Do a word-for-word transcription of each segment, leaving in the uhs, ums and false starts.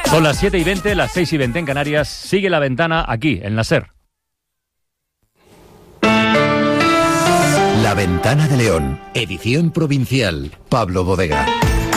Son las siete y veinte, las seis y veinte en Canarias. Sigue La Ventana aquí, en la SER. La Ventana de León, edición provincial. Pablo Bodega.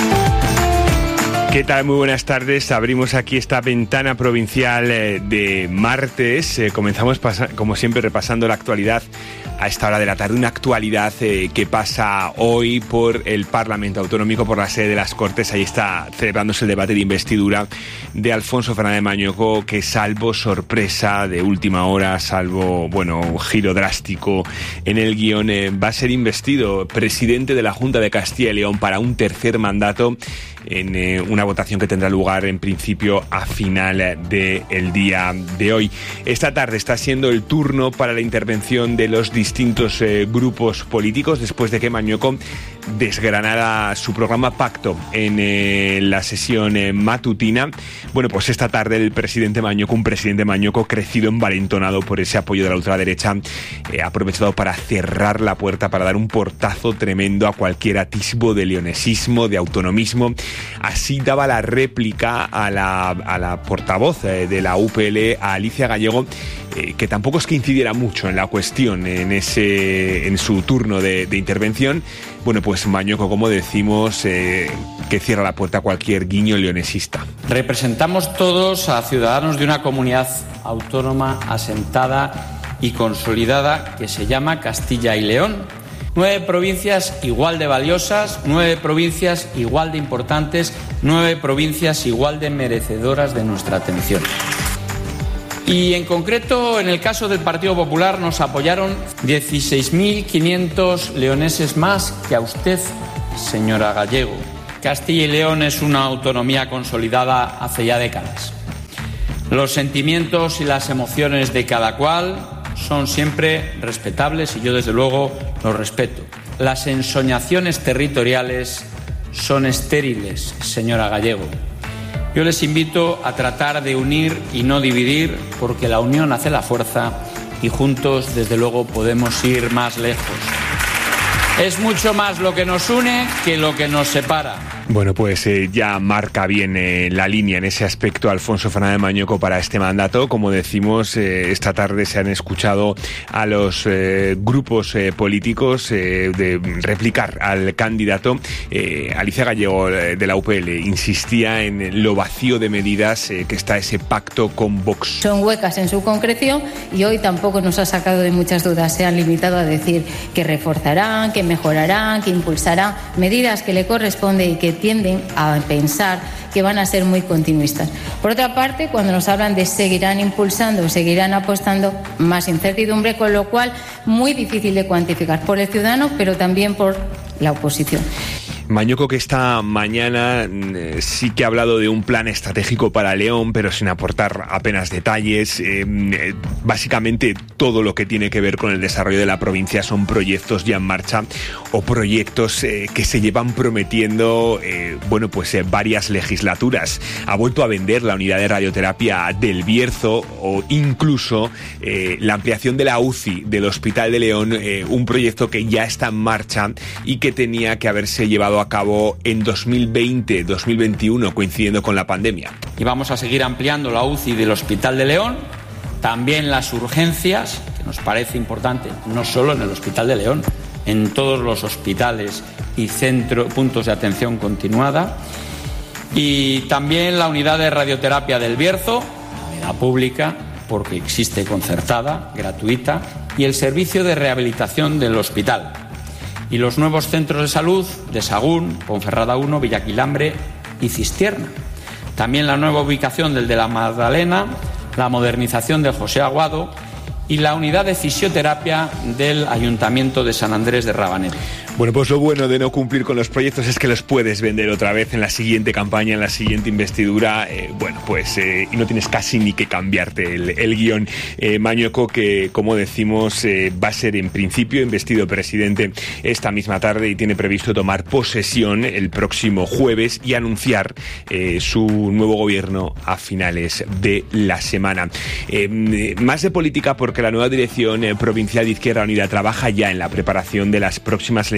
¿Qué tal? Muy buenas tardes. Abrimos aquí esta ventana provincial de martes. Eh, comenzamos, pasa- como siempre, repasando la actualidad a esta hora de la tarde. Una actualidad eh, que pasa hoy por el Parlamento Autonómico, por la sede de las Cortes. Ahí está celebrándose el debate de investidura de Alfonso Fernández Mañueco, que salvo sorpresa de última hora, salvo, bueno, giro drástico en el guión, eh, va a ser investido presidente de la Junta de Castilla y León para un tercer mandato en eh, una votación que tendrá lugar en principio a final del día de hoy. Esta tarde está siendo el turno para la intervención de los distintos eh, grupos políticos después de que Mañueco desgranara su programa Pacto en eh, la sesión eh, matutina. Bueno, pues esta tarde el presidente Mañueco, un presidente Mañueco crecido, envalentonado por ese apoyo de la ultraderecha, eh, ha aprovechado para cerrar la puerta, para dar un portazo tremendo a cualquier atisbo de leonesismo, de autonomismo. Así daba la réplica a la, a la portavoz eh, de la U P L, a Alicia Gallego, eh, que tampoco es que incidiera mucho en la cuestión en, ese, en su turno de, de intervención. Bueno, pues Mañueco, como decimos, eh, que cierra la puerta a cualquier guiño leonesista. Representamos todos a ciudadanos de una comunidad autónoma asentada y consolidada que se llama Castilla y León. Nueve provincias igual de valiosas, nueve provincias igual de importantes, nueve provincias igual de merecedoras de nuestra atención. Y en concreto, en el caso del Partido Popular, nos apoyaron dieciséis mil quinientos leoneses más que a usted, señora Gallego. Castilla y León es una autonomía consolidada hace ya décadas. Los sentimientos y las emociones de cada cual son siempre respetables y yo desde luego los respeto. Las ensoñaciones territoriales son estériles, señora Gallego. Yo les invito a tratar de unir y no dividir, porque la unión hace la fuerza y juntos desde luego podemos ir más lejos. Es mucho más lo que nos une que lo que nos separa. Bueno, pues eh, ya marca bien eh, la línea en ese aspecto Alfonso Fernández Mañueco para este mandato. Como decimos, eh, esta tarde se han escuchado a los eh, grupos eh, políticos eh, de replicar al candidato. Eh, Alicia Gallego, eh, de la U P L, insistía en lo vacío de medidas eh, que está ese pacto con Vox. Son huecas en su concreción y hoy tampoco nos ha sacado de muchas dudas. Se han limitado a decir que reforzarán, que mejorarán, que impulsarán medidas que le corresponden y que tienden a pensar que van a ser muy continuistas. Por otra parte, cuando nos hablan de seguirán impulsando, seguirán apostando, más incertidumbre, con lo cual muy difícil de cuantificar por el ciudadano, pero también por la oposición. Mañueco, que esta mañana eh, sí que ha hablado de un plan estratégico para León, pero sin aportar apenas detalles. Eh, eh, básicamente todo lo que tiene que ver con el desarrollo de la provincia son proyectos ya en marcha o proyectos eh, que se llevan prometiendo eh, bueno, pues eh, varias legislaturas. Ha vuelto a vender la unidad de radioterapia del Bierzo o incluso eh, la ampliación de la U C I del Hospital de León, eh, un proyecto que ya está en marcha y que tenía que haberse llevado a cabo en dos mil veinte, dos mil veintiuno, coincidiendo con la pandemia. Y vamos a seguir ampliando la U C I del Hospital de León, también las urgencias, que nos parece importante, no solo en el Hospital de León, en todos los hospitales y centros, puntos de atención continuada, y también la unidad de radioterapia del Bierzo, unidad pública, porque existe concertada, gratuita, y el servicio de rehabilitación del hospital. Y los nuevos centros de salud de Sagún, Ponferrada uno, Villaquilambre y Cistierna. También la nueva ubicación del de la Magdalena, la modernización de José Aguado y la unidad de fisioterapia del Ayuntamiento de San Andrés de Rabanero. Bueno, pues lo bueno de no cumplir con los proyectos es que los puedes vender otra vez en la siguiente campaña, en la siguiente investidura. Eh, bueno, pues eh, y no tienes casi ni que cambiarte el, el guión. Eh, Mañueco, que como decimos eh, va a ser en principio investido presidente esta misma tarde y tiene previsto tomar posesión el próximo jueves y anunciar eh, su nuevo gobierno a finales de la semana. Eh, más de política, porque la nueva dirección eh, provincial de Izquierda Unida trabaja ya en la preparación de las próximas elecciones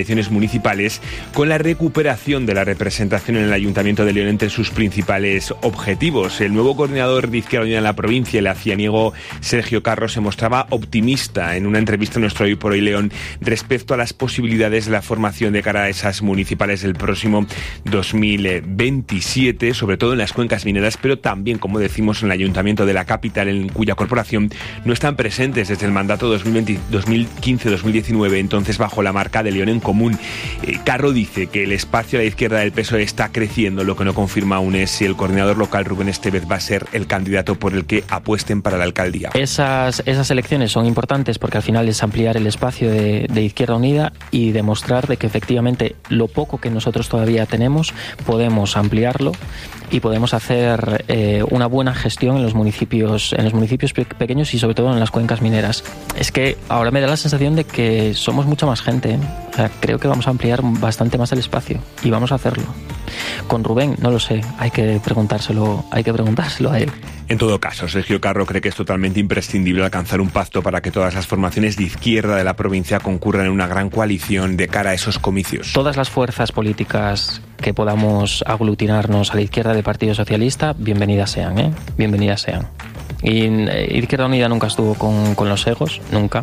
elecciones municipales, con la recuperación de la representación en el Ayuntamiento de León entre sus principales objetivos. El nuevo coordinador de Izquierda Unida en la provincia, el acianiego Sergio Carro, se mostraba optimista en una entrevista en nuestro Hoy por Hoy León respecto a las posibilidades de la formación de cara a esas municipales del próximo dos mil veintisiete, sobre todo en las cuencas mineras, pero también, como decimos, en el Ayuntamiento de la capital, en cuya corporación no están presentes desde el mandato dos mil quince dos mil diecinueve, entonces bajo la marca de León en Común. Eh, Carro dice que el espacio a la izquierda del P S O E está creciendo, lo que no confirma aún es si el coordinador local Rubén Estevez va a ser el candidato por el que apuesten para la alcaldía. Esas, esas elecciones son importantes porque al final es ampliar el espacio de, de Izquierda Unida y demostrar de que efectivamente lo poco que nosotros todavía tenemos podemos ampliarlo y podemos hacer eh, una buena gestión en los municipios en los municipios pe- pequeños y sobre todo en las cuencas mineras. Es que ahora me da la sensación de que somos mucha más gente, ¿eh? O sea, creo que vamos a ampliar bastante más el espacio y vamos a hacerlo. Con Rubén, no lo sé, hay que preguntárselo, hay que preguntárselo a él. En todo caso, Sergio Carro cree que es totalmente imprescindible alcanzar un pacto para que todas las formaciones de izquierda de la provincia concurran en una gran coalición de cara a esos comicios. Todas las fuerzas políticas que podamos aglutinarnos a la izquierda del Partido Socialista, bienvenidas sean, ¿eh? Bienvenidas sean. Y eh, Izquierda Unida nunca estuvo con, con los egos, nunca,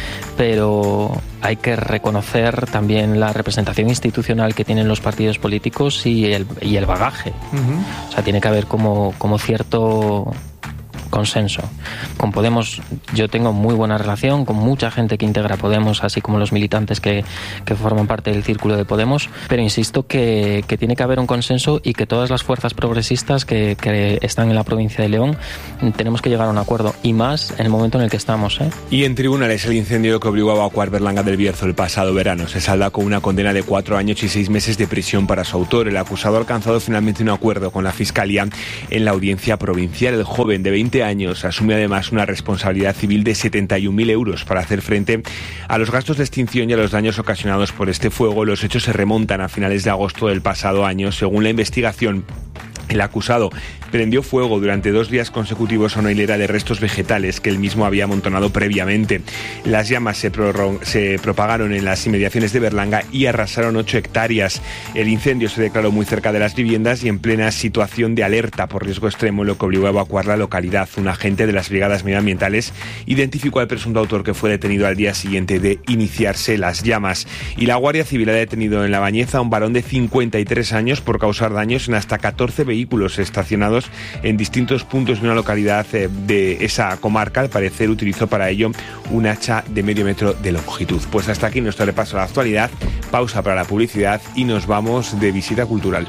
pero hay que reconocer también la representación institucional que tienen los partidos políticos y el, y el bagaje. Uh-huh. O sea, tiene que haber como, como cierto consenso. Con Podemos yo tengo muy buena relación con mucha gente que integra Podemos, así como los militantes que, que forman parte del círculo de Podemos, pero insisto que, que tiene que haber un consenso y que todas las fuerzas progresistas que, que están en la provincia de León tenemos que llegar a un acuerdo, y más en el momento en el que estamos, ¿eh? Y en tribunales, el incendio que obligó a evacuar Berlanga del Bierzo el pasado verano se salda con una condena de cuatro años y seis meses de prisión para su autor. El acusado ha alcanzado finalmente un acuerdo con la Fiscalía en la audiencia provincial. El joven de veinte años asume además una responsabilidad civil de setenta y un mil euros para hacer frente a los gastos de extinción y a los daños ocasionados por este fuego. Los hechos se remontan a finales de agosto del pasado año. Según la investigación, el acusado prendió fuego durante dos días consecutivos a una hilera de restos vegetales que él mismo había amontonado previamente. Las llamas se, prorro- se propagaron en las inmediaciones de Berlanga y arrasaron ocho hectáreas. El incendio se declaró muy cerca de las viviendas y en plena situación de alerta por riesgo extremo, lo que obligó a evacuar la localidad. Un agente de las brigadas medioambientales identificó al presunto autor, que fue detenido al día siguiente de iniciarse las llamas. Y la Guardia Civil ha detenido en La Bañeza a un varón de cincuenta y tres años por causar daños en hasta catorce vehículos estacionados en distintos puntos de una localidad de esa comarca. Al parecer utilizó para ello un hacha de medio metro de longitud. Pues hasta aquí nuestro repaso a la actualidad. Pausa para la publicidad y nos vamos de visita cultural.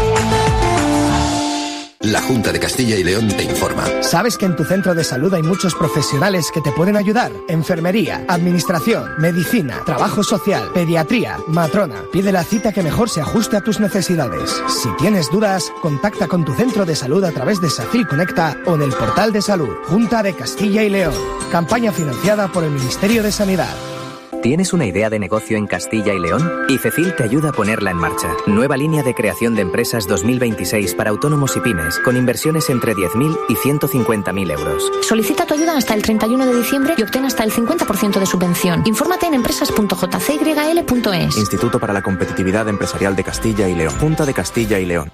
La Junta de Castilla y León te informa. ¿Sabes que en tu centro de salud hay muchos profesionales que te pueden ayudar? Enfermería, administración, medicina, trabajo social, pediatría, matrona. Pide la cita que mejor se ajuste a tus necesidades. Si tienes dudas, contacta con tu centro de salud a través de Sacil Conecta o del portal de salud. Junta de Castilla y León. Campaña financiada por el Ministerio de Sanidad. ¿Tienes una idea de negocio en Castilla y León? IFECIL te ayuda a ponerla en marcha. Nueva línea de creación de empresas dos mil veintiséis para autónomos y pymes, con inversiones entre diez mil y ciento cincuenta mil euros. Solicita tu ayuda hasta el treinta y uno de diciembre y obtén hasta el cincuenta por ciento de subvención. Infórmate en empresas punto j c y l punto e s. Instituto para la Competitividad Empresarial de Castilla y León. Junta de Castilla y León.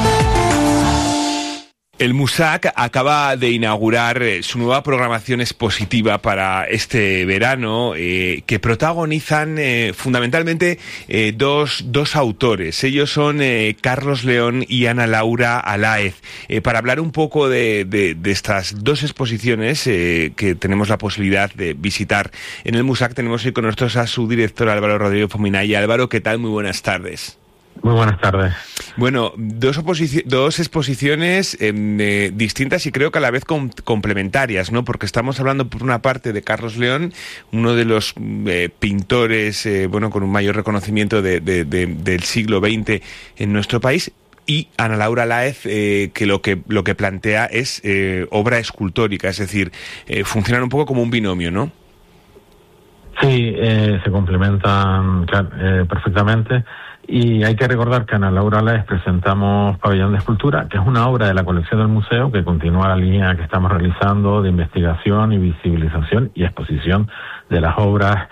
El MUSAC acaba de inaugurar su nueva programación expositiva para este verano, eh, que protagonizan eh, fundamentalmente eh, dos, dos autores. Ellos son eh, Carlos León y Ana Laura Aláez. Eh, para hablar un poco de, de, de estas dos exposiciones eh, que tenemos la posibilidad de visitar en el MUSAC, tenemos hoy con nosotros a su director Álvaro Rodríguez Fominaya. Álvaro, ¿qué tal? Muy buenas tardes. Muy buenas tardes. Bueno, dos, oposici- dos exposiciones eh, distintas y creo que a la vez com- complementarias, ¿no? Porque estamos hablando por una parte de Carlos León, uno de los eh, pintores, eh, bueno, con un mayor reconocimiento de, de, de, del siglo veinte en nuestro país, y Ana Laura Aláez, eh, que lo que lo que plantea es eh, obra escultórica, es decir, eh, funcionan un poco como un binomio, ¿no? Sí, eh, se complementan claro, eh, perfectamente. Y hay que recordar que Ana Laura Aláez presentamos Pabellón de Escultura, que es una obra de la colección del museo que continúa la línea que estamos realizando de investigación y visibilización y exposición de las obras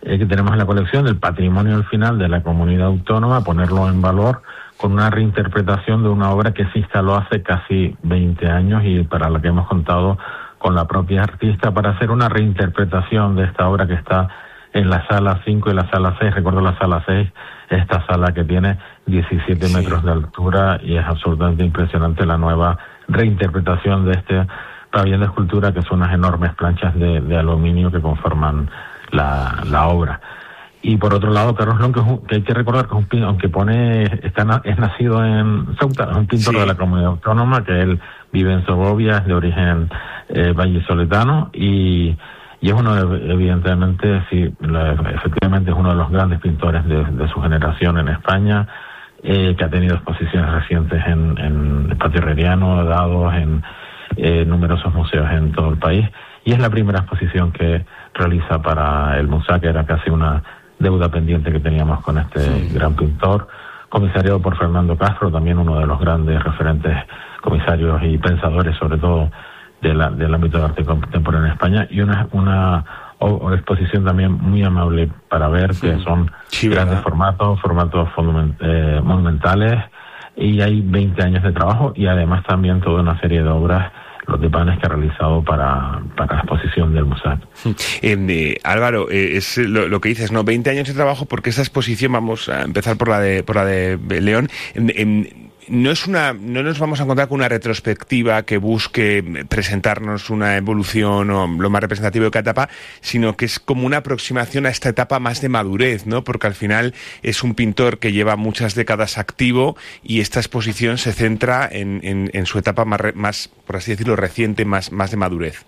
eh, que tenemos en la colección, del patrimonio al final de la comunidad autónoma, ponerlo en valor con una reinterpretación de una obra que se instaló hace casi veinte años y para la que hemos contado con la propia artista para hacer una reinterpretación de esta obra que está en la sala cinco y la sala seis. Recuerdo la sala seis, esta sala que tiene diecisiete sí. metros de altura, y es absolutamente impresionante la nueva reinterpretación de este pabellón de escultura, que son unas enormes planchas de, de aluminio que conforman la, la obra. Y por otro lado, Carlos León, que, es un, que hay que recordar que es un pintor, aunque pone, está, es nacido en Ceuta, es un pintor sí. de la comunidad autónoma, que él vive en Segovia, es de origen eh, vallisoletano, y, y es uno de, evidentemente, sí, la, efectivamente es uno de los grandes pintores de, de su generación en España, eh, que ha tenido exposiciones recientes en, en el Patio Herreriano, dados en eh, numerosos museos en todo el país, y es la primera exposición que realiza para el MUSAC, que era casi una deuda pendiente que teníamos con este sí. gran pintor, comisariado por Fernando Castro, también uno de los grandes referentes comisarios y pensadores, sobre todo de la, del ámbito de arte contemporáneo en España, y una, una o, o exposición también muy amable para ver, sí. que son sí, grandes formatos, formatos eh, monumentales, y hay veinte años de trabajo, y además también toda una serie de obras, los de panes que ha realizado para, para la exposición del MUSAC. Eh, eh, Álvaro, eh, es lo, lo que dices, ¿no? veinte años de trabajo, porque esa exposición, vamos a empezar por la de por la de León, eh, eh, no es una, no nos vamos a encontrar con una retrospectiva que busque presentarnos una evolución o lo más representativo de cada etapa, sino que es como una aproximación a esta etapa más de madurez, ¿no? Porque al final es un pintor que lleva muchas décadas activo, y esta exposición se centra en, en, en su etapa más, más, por así decirlo, reciente, más, más de madurez.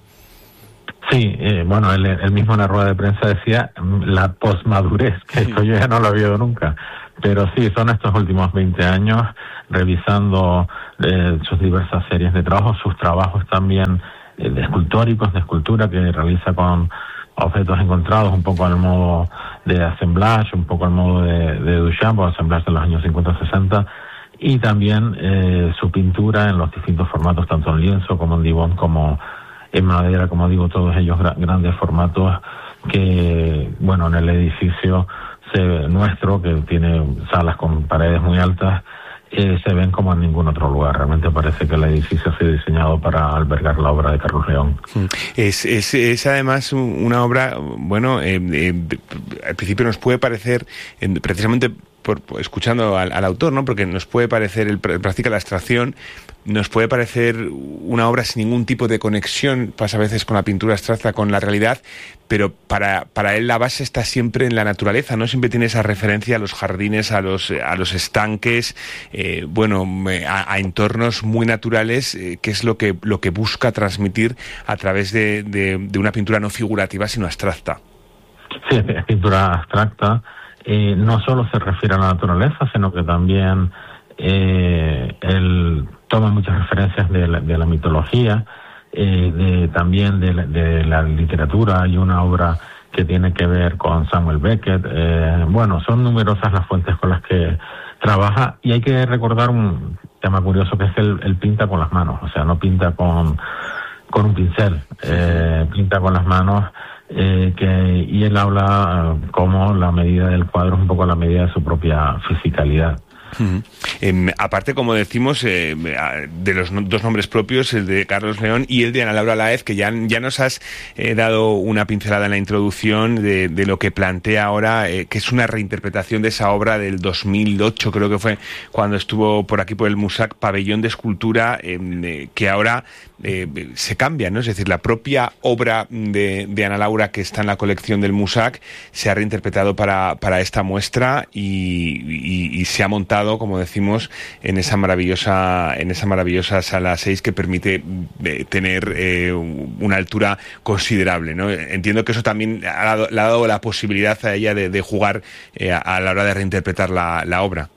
Sí, eh, bueno, él, él mismo en la rueda de prensa decía la posmadurez, que esto yo ya no lo había oído nunca. Pero sí, son estos últimos veinte años revisando eh, sus diversas series de trabajos, sus trabajos también eh, de escultóricos, de escultura, que realiza con objetos encontrados, un poco al modo de assemblage, un poco al modo de, de Duchamp, o assemblage de los años cincuenta sesenta, y también eh, su pintura en los distintos formatos, tanto en lienzo como en dibón, como en madera, como digo, todos ellos gra- grandes formatos que, bueno, en el edificio se, nuestro, que tiene salas con paredes muy altas, eh, se ven como en ningún otro lugar. Realmente parece que el edificio ha sido diseñado para albergar la obra de Carlos León. Es, es, es además una obra, bueno, eh, eh, al principio nos puede parecer, eh, precisamente por, por, escuchando al, al autor, ¿no? Porque nos puede parecer, el practica la abstracción, nos puede parecer una obra sin ningún tipo de conexión, pasa a veces con la pintura abstracta, con la realidad, pero para, para él la base está siempre en la naturaleza, ¿no? Siempre tiene esa referencia a los jardines, a los, a los estanques, eh, bueno, a, a entornos muy naturales, eh, que es lo que, lo que busca transmitir a través de, de, de una pintura no figurativa, sino abstracta. Sí, es pintura abstracta. Eh, no solo se refiere a la naturaleza, sino que también eh, él toma muchas referencias de la, de la mitología, eh, de, también de la, de la literatura. Hay una obra que tiene que ver con Samuel Beckett. Eh, bueno, son numerosas las fuentes con las que trabaja, y hay que recordar un tema curioso, que es que él, él pinta con las manos, o sea, no pinta con, con un pincel, eh, pinta con las manos. Eh, que y él habla uh, como la medida del cuadro es un poco la medida de su propia fisicalidad. Uh-huh. Eh, aparte, como decimos, eh, de los no, dos nombres propios, el de Carlos León y el de Ana Laura Láez, que ya, ya nos has eh, dado una pincelada en la introducción de, de lo que plantea ahora, eh, que es una reinterpretación de esa obra del dos mil ocho, creo que fue cuando estuvo por aquí por el MUSAC, Pabellón de Escultura, eh, que ahora eh, se cambia, ¿no? Es decir, la propia obra de, de Ana Laura, que está en la colección del MUSAC, se ha reinterpretado para, para esta muestra, y, y, y se ha montado, como decimos, en esa maravillosa en esa maravillosa sala seis, que permite eh, tener eh, una altura considerable, ¿no? Entiendo que eso también ha dado, le ha dado la posibilidad a ella de, de jugar eh, a, a la hora de reinterpretar la, la obra.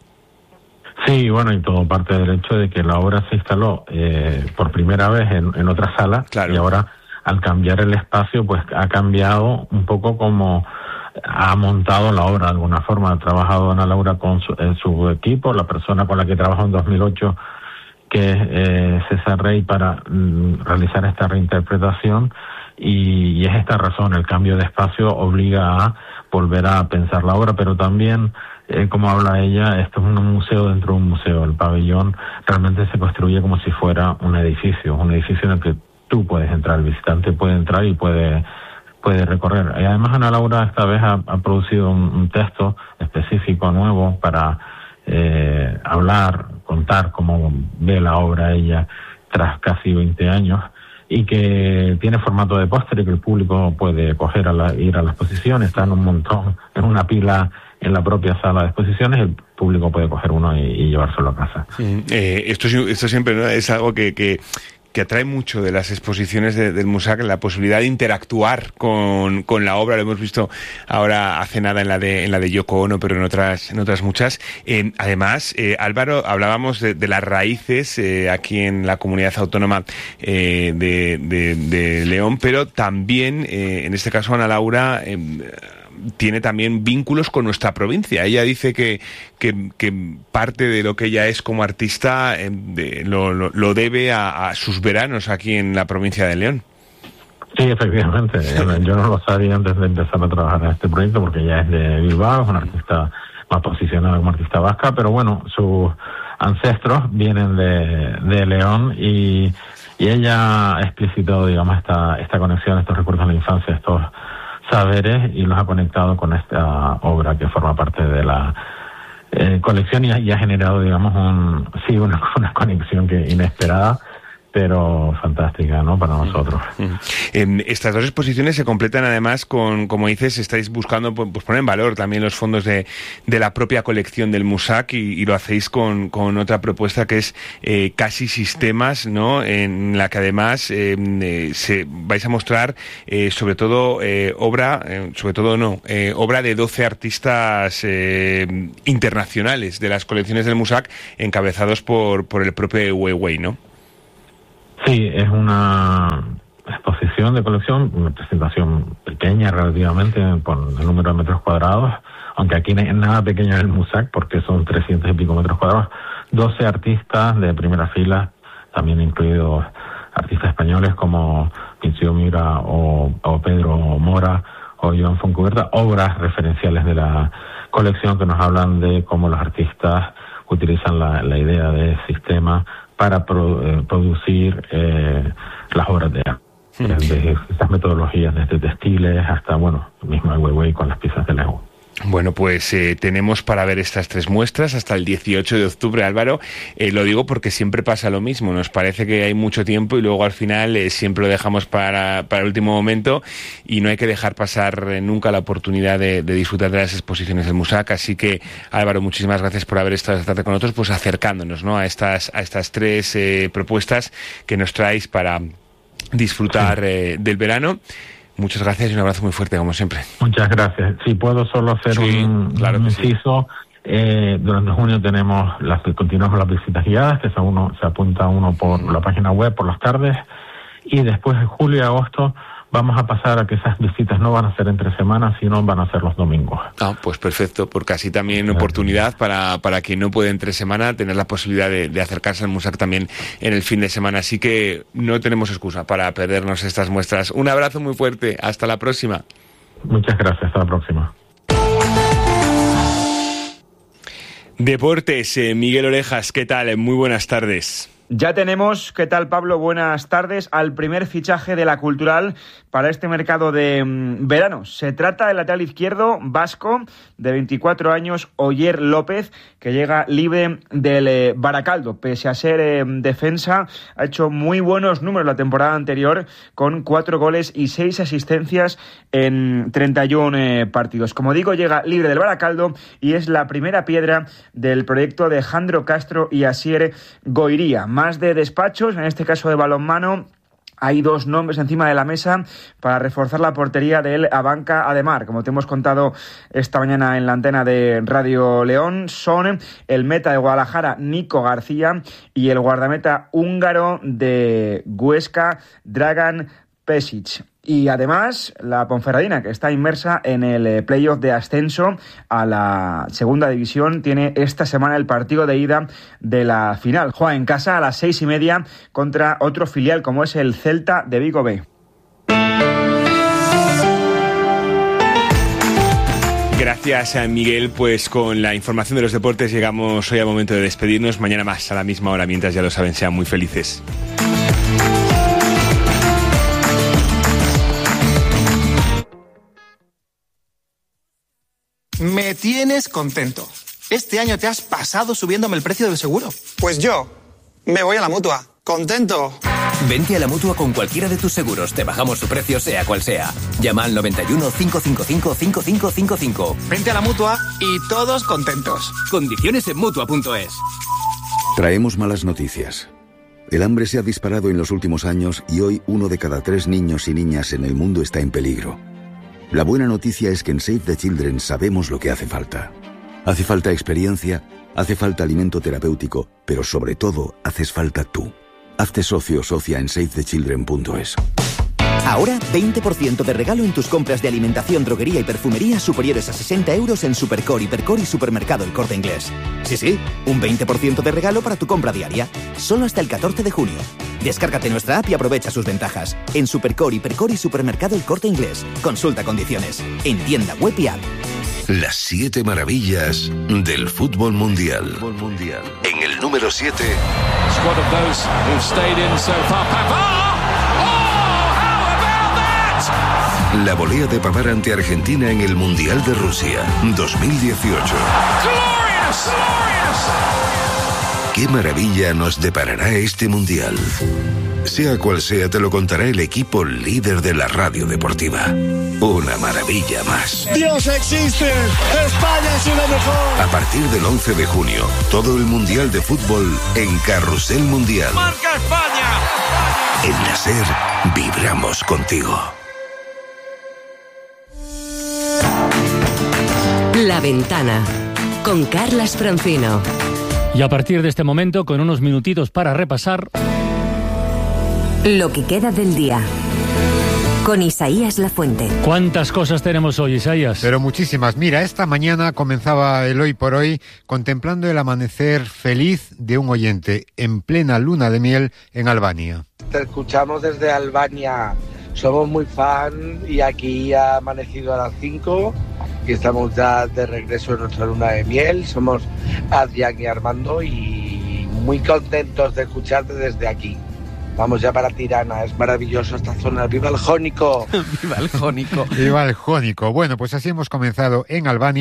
Sí, bueno, y todo parte del hecho de que la obra se instaló eh, por primera vez en, en otra sala, claro. Y ahora, al cambiar el espacio, pues ha cambiado un poco como ha montado la obra de alguna forma. Ha trabajado Ana Laura con su, en su equipo, la persona con la que trabajó en dos mil ocho, que es eh, César Rey, para mm, realizar esta reinterpretación, y, y es esta razón, el cambio de espacio obliga a volver a pensar la obra, pero también, eh, como habla ella, esto es un museo dentro de un museo. El pabellón realmente se construye como si fuera un edificio, un edificio en el que tú puedes entrar, el visitante puede entrar y puede puede recorrer. Y además Ana Laura esta vez ha, ha producido un, un texto específico nuevo para eh, hablar, contar cómo ve la obra ella tras casi veinte años, y que tiene formato de póster y que el público puede coger a la, ir a la exposición. Está en un montón, en una pila en la propia sala de exposiciones, el público puede coger uno y, y llevárselo a casa. Sí, eh, esto, esto siempre, ¿no?, es algo que, que, que atrae mucho de las exposiciones de, del MUSAC, la posibilidad de interactuar con, con la obra. Lo hemos visto ahora hace nada en la de en la de Yoko Ono, pero en otras en otras muchas. Eh, además, eh, Álvaro, hablábamos de, de las raíces eh, aquí en la comunidad autónoma eh, de, de, de León, pero también, eh, en este caso, Ana Laura eh, tiene también vínculos con nuestra provincia. Ella dice que, que, que parte de lo que ella es como artista eh, de, lo, lo, lo debe a, a sus veranos aquí en la provincia de León. Sí, efectivamente. Yo no lo sabía antes de empezar a trabajar en este proyecto, porque ella es de Bilbao, es una artista más posicionada como artista vasca, pero bueno, sus ancestros vienen de, de León, y, y ella ha explicitado, digamos, esta, esta conexión, estos recuerdos de la infancia, estos saberes, y los ha conectado con esta obra que forma parte de la eh, colección, y ha, y ha generado, digamos, un sí una, una conexión que inesperada, pero fantástica, ¿no?, para nosotros. En estas dos exposiciones se completan además con, como dices, estáis buscando pues poner en valor también los fondos de, de la propia colección del MUSAC, y, y lo hacéis con, con otra propuesta que es eh, Casi Sistemas, ¿no?, en la que además eh, eh, se vais a mostrar eh, sobre todo eh, obra, eh, sobre todo no, eh, obra de doce artistas eh, internacionales de las colecciones del MUSAC, encabezados por, por el propio Weiwei, ¿no? Sí, es una exposición de colección, una presentación pequeña relativamente por el número de metros cuadrados, aunque aquí no es nada pequeño en el MUSAC porque son trescientos y pico metros cuadrados. doce artistas de primera fila, también incluidos artistas españoles como Pincio Mira o, o Pedro Mora o Joan Foncuberta, obras referenciales de la colección que nos hablan de cómo los artistas utilizan la, la idea de sistema para pro, eh, producir eh, las obras de arte. Sí. Desde estas metodologías, desde textiles hasta, bueno, el mismo Weiwei con las piezas de Lego. Bueno, pues eh, tenemos para ver estas tres muestras hasta el dieciocho de octubre, Álvaro. Eh, lo digo porque siempre pasa lo mismo. Nos parece que hay mucho tiempo y luego al final eh, siempre lo dejamos para, para el último momento, y no hay que dejar pasar eh, nunca la oportunidad de, de disfrutar de las exposiciones del MUSAC. Así que, Álvaro, muchísimas gracias por haber estado esta tarde con nosotros, pues acercándonos, ¿no?, a estas, a estas tres eh, propuestas que nos traéis para disfrutar eh, del verano. Muchas gracias y un abrazo muy fuerte, como siempre. Muchas gracias. Si puedo solo hacer sí, un, claro un inciso, sí. eh, durante junio tenemos las continuamos las visitas guiadas, que se, uno, se apunta uno por la página web por las tardes, y después en julio y agosto vamos a pasar a que esas visitas no van a ser entre semanas, sino van a ser los domingos. Ah, pues perfecto, porque así también Gracias. Oportunidad para, para quien no puede entre semana tener la posibilidad de, de acercarse al MUSAC también en el fin de semana. Así que no tenemos excusa para perdernos estas muestras. Un abrazo muy fuerte, hasta la próxima. Muchas gracias, hasta la próxima. Deportes, eh, Miguel Orejas, ¿qué tal? Muy buenas tardes. Ya tenemos, ¿qué tal, Pablo? Buenas tardes, al primer fichaje de la Cultural para este mercado de mmm, verano. Se trata del lateral izquierdo vasco de veinticuatro años, Oyer López, que llega libre del eh, Baracaldo. Pese a ser eh, defensa, ha hecho muy buenos números la temporada anterior, con cuatro goles y seis asistencias en treinta y uno eh, partidos. Como digo, llega libre del Baracaldo y es la primera piedra del proyecto de Jandro Castro y Asier Goiría. Más de despachos, en este caso de balonmano. Hay dos nombres encima de la mesa para reforzar la portería del Abanca Ademar. Como te hemos contado esta mañana en la antena de Radio León, son el meta de Guadalajara, Nico García, y el guardameta húngaro de Huesca, Dragan Pesic. Y además, la Ponferradina, que está inmersa en el playoff de ascenso a la segunda división, tiene esta semana el partido de ida de la final. Juega en casa a las seis y media contra otro filial como es el Celta de Vigo B. Gracias a Miguel, pues con la información de los deportes llegamos hoy al momento de despedirnos. Mañana más a la misma hora, mientras ya lo saben, sean muy felices. Me tienes contento. Este año te has pasado subiéndome el precio del seguro. Pues yo me voy a la Mutua. ¡Contento! Vente a la Mutua con cualquiera de tus seguros. Te bajamos su precio sea cual sea. Llama al noventa y uno, cinco cinco cinco, cinco cinco cinco cinco. Vente a la Mutua y todos contentos. Condiciones en Mutua punto es. Traemos malas noticias. El hambre se ha disparado en los últimos años y hoy uno de cada tres niños y niñas en el mundo está en peligro. La buena noticia es que en Save the Children sabemos lo que hace falta. Hace falta experiencia, hace falta alimento terapéutico, pero sobre todo haces falta tú. Hazte socio o socia en save the children punto es. Ahora, veinte por ciento de regalo en tus compras de alimentación, droguería y perfumería superiores a sesenta euros en Supercore, Hipercore y Supermercado El Corte Inglés. Sí, sí, un veinte por ciento de regalo para tu compra diaria. Solo hasta el catorce de junio. Descárgate nuestra app y aprovecha sus ventajas. En Supercore, Hipercore y Supermercado El Corte Inglés. Consulta condiciones. En tienda web y app. Las siete maravillas del fútbol mundial. En el número siete... Squad of those who've stayed in so far. Pavard! Oh, how about that? La volea de Pavard ante Argentina en el Mundial de Rusia dos mil dieciocho. Glorious, glorious. ¿Qué maravilla nos deparará este Mundial? Sea cual sea, te lo contará el equipo líder de la radio deportiva. Una maravilla más. ¡Dios existe! ¡España es una mejor! A partir del once de junio, todo el Mundial de Fútbol en Carrusel Mundial. ¡Marca España! En la SER, vibramos contigo. La Ventana, con Carlas Francino. Y a partir de este momento, con unos minutitos para repasar... Lo que queda del día. Con Isaías Lafuente. ¿Cuántas cosas tenemos hoy, Isaías? Pero muchísimas. Mira, esta mañana comenzaba el Hoy por Hoy contemplando el amanecer feliz de un oyente en plena luna de miel en Albania. Te escuchamos desde Albania. Somos muy fan y aquí ha amanecido a las cinco y estamos ya de regreso en nuestra luna de miel. Somos Adrián y Armando y muy contentos de escucharte desde aquí. Vamos ya para Tirana, es maravilloso esta zona. ¡Viva el Jónico! ¡Viva el Jónico! ¡Viva el Jónico! Bueno, pues así hemos comenzado en Albania.